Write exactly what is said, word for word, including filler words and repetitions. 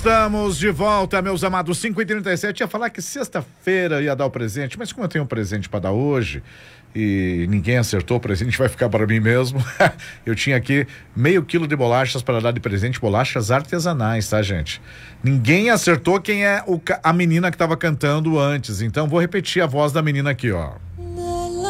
Estamos de volta, meus amados. cinco e trinta e sete. Ia falar que sexta-feira ia dar o presente, mas como eu tenho um presente para dar hoje e ninguém acertou o presente, vai ficar para mim mesmo. Eu tinha aqui meio quilo de bolachas para dar de presente, bolachas artesanais, tá, gente? Ninguém acertou quem é o, a menina que estava cantando antes, então vou repetir a voz da menina aqui, ó.